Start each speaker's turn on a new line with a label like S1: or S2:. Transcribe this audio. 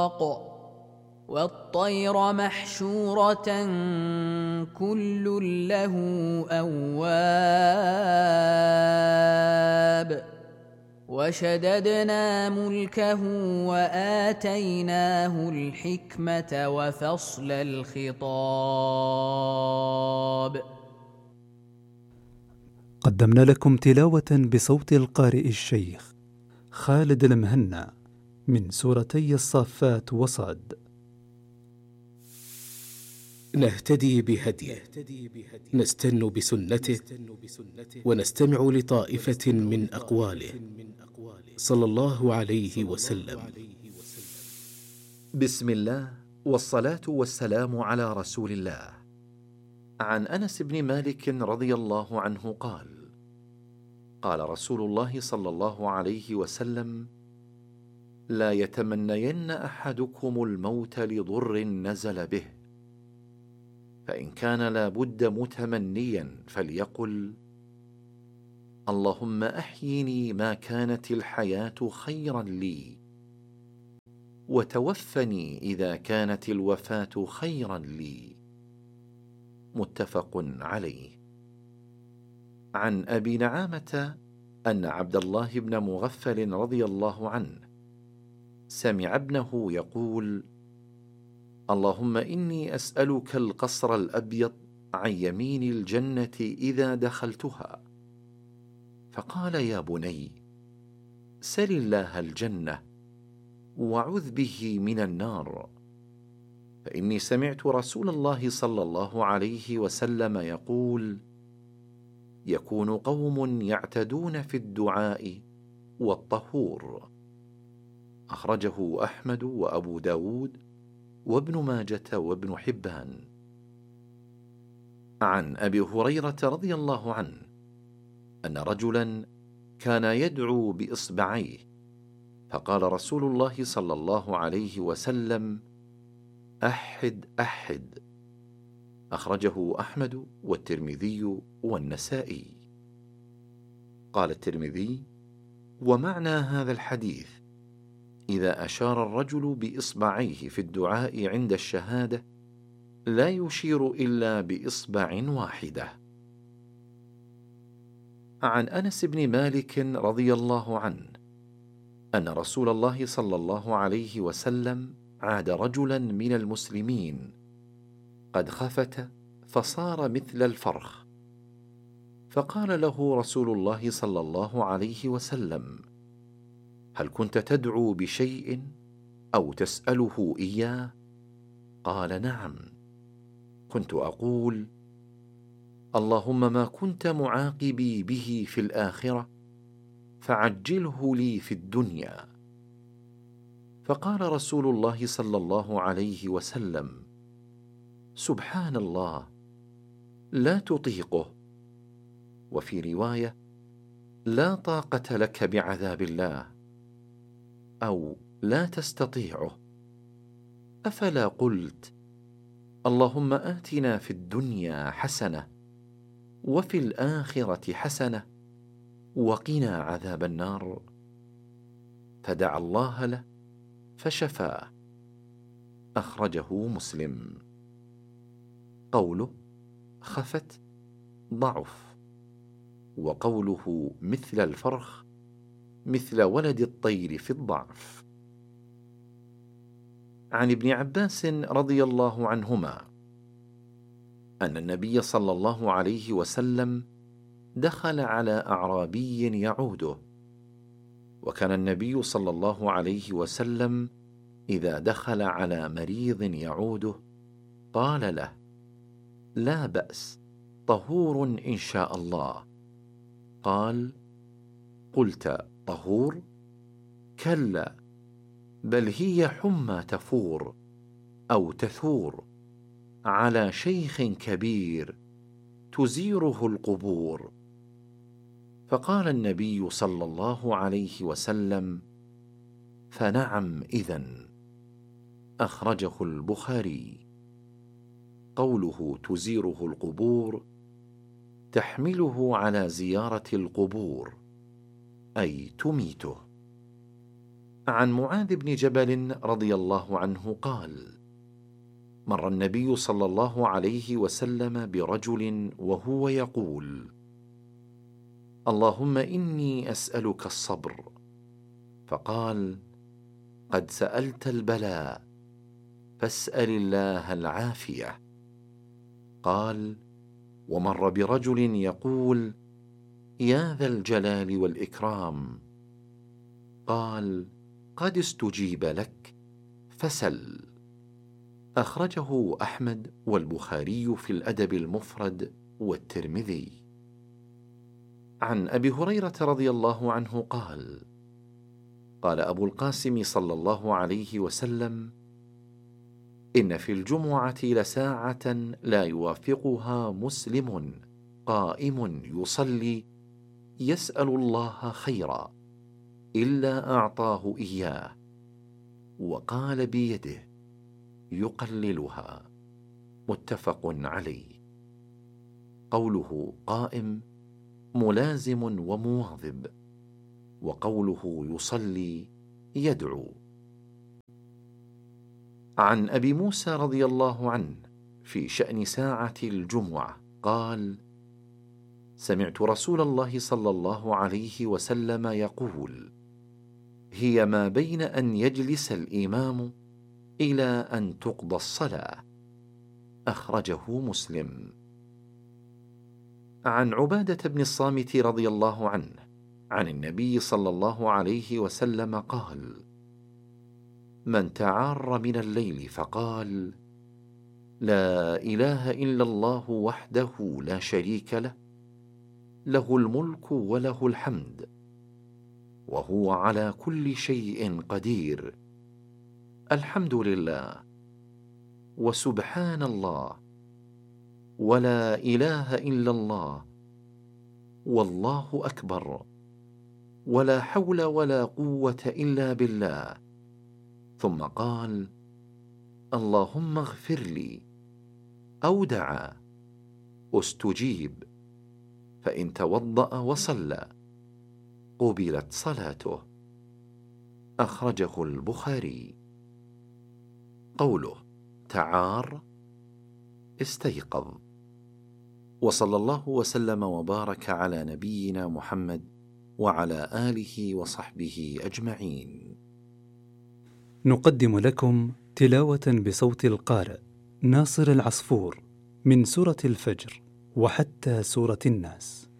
S1: والطير محشورة كل له أواب وشددنا ملكه وآتيناه الحكمة وفصل الخطاب.
S2: قدمنا لكم تلاوة بصوت القارئ الشيخ خالد المهنا من سورتي الصافات وصاد.
S3: نهتدي بهديه، نستن بسنته، ونستمع لطائفة من أقواله صلى الله عليه وسلم.
S4: بسم الله والصلاة والسلام على رسول الله. عن أنس بن مالك رضي الله عنه قال: قال رسول الله صلى الله عليه وسلم: لا يتمنين أحدكم الموت لضر نزل به، فإن كان لا بد متمنيا فليقل: اللهم أحيني ما كانت الحياة خيرا لي، وتوفني إذا كانت الوفاة خيرا لي. متفق عليه. عن أبي نعامة أن عبد الله بن مغفل رضي الله عنه سمع ابنه يقول: اللهم إني أسألك القصر الأبيض عن يمين الجنة إذا دخلتها. فقال: يا بني، سل الله الجنة وعذ به من النار، فإني سمعت رسول الله صلى الله عليه وسلم يقول: يكون قوم يعتدون في الدعاء والطهور. أخرجه أحمد وأبو داود وابن ماجة وابن حبان. عن أبي هريرة رضي الله عنه أن رجلا كان يدعو بإصبعيه، فقال رسول الله صلى الله عليه وسلم: أحد أحد. أخرجه أحمد والترمذي والنسائي. قال الترمذي: ومعنى هذا الحديث إذا أشار الرجل بإصبعيه في الدعاء عند الشهادة لا يشير إلا بإصبع واحدة. عن أنس بن مالك رضي الله عنه أن رسول الله صلى الله عليه وسلم عاد رجلا من المسلمين قد خفت فصار مثل الفرخ، فقال له رسول الله صلى الله عليه وسلم: هل كنت تدعو بشيء أو تسأله إياه؟ قال: نعم، كنت أقول: اللهم ما كنت معاقبي به في الآخرة فعجله لي في الدنيا. فقال رسول الله صلى الله عليه وسلم: سبحان الله، لا تطيقه. وفي رواية: لا طاقة لك بعذاب الله، أو لا تستطيعه. أفلا قلت: اللهم آتنا في الدنيا حسنة وفي الآخرة حسنة وقنا عذاب النار؟ فدعا الله له فشفاه. أخرجه مسلم. قوله خفت ضعف، وقوله مثل الفرخ مثل ولد الطير في الضعف. عن ابن عباس رضي الله عنهما أن النبي صلى الله عليه وسلم دخل على أعرابي يعوده، وكان النبي صلى الله عليه وسلم إذا دخل على مريض يعوده قال له: لا بأس، طهور إن شاء الله. قال: قلت طهور؟ كلا، بل هي حمى تفور أو تثور على شيخ كبير تزيره القبور. فقال النبي صلى الله عليه وسلم: فنعم إذن. أخرجه البخاري. قوله تزيره القبور تحمله على زيارة القبور، أي تميته. عن معاذ بن جبل رضي الله عنه قال: مر النبي صلى الله عليه وسلم برجل وهو يقول: اللهم إني أسألك الصبر، فقال: قد سألت البلاء فاسأل الله العافية. قال: ومر برجل يقول: يا ذا الجلال والإكرام. قال: قد استجيب لك فسل. أخرجه أحمد والبخاري في الأدب المفرد والترمذي. عن أبي هريرة رضي الله عنه قال: قال أبو القاسم صلى الله عليه وسلم: إن في الجمعة لساعة لا يوافقها مسلم قائم يصلي يسأل الله خيرا إلا أعطاه إياه، وقال بيده يقللها. متفق عليه. قوله قائم ملازم ومواظب، وقوله يصلي يدعو. عن أبي موسى رضي الله عنه في شأن ساعة الجمعة قال: سمعت رسول الله صلى الله عليه وسلم يقول: هي ما بين أن يجلس الإمام إلى أن تقضى الصلاة. أخرجه مسلم. عن عبادة بن الصامت رضي الله عنه عن النبي صلى الله عليه وسلم قال: من تعار من الليل فقال: لا إله إلا الله وحده لا شريك له، له الملك وله الحمد، وهو على كل شيء قدير، الحمد لله، وسبحان الله، ولا إله إلا الله، والله أكبر، ولا حول ولا قوة إلا بالله. ثم قال: اللهم اغفر لي، أو دعا استجيب، فإن توضأ وصلى قبلت صلاته. أخرجه البخاري. قوله تعار استيقظ. وصلى الله وسلم وبارك على نبينا محمد وعلى آله وصحبه أجمعين.
S2: نقدم لكم تلاوة بصوت القارئ ناصر العصفور من سورة الفجر وحتى سورة الناس.